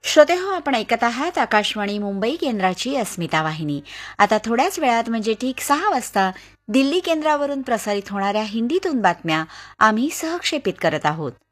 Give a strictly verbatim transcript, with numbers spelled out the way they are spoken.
श्रोते हो, आपण ऐकत आहात आकाशवाणी मुंबई केंद्राची अस्मिता वाहिनी. आता थोड्याच वेळात म्हणजे ठीक सहा वाजता दिल्ली केंद्रावरून प्रसारित होणाऱ्या हिंदीतून बातम्या आम्ही सहक्षेपित करत आहोत.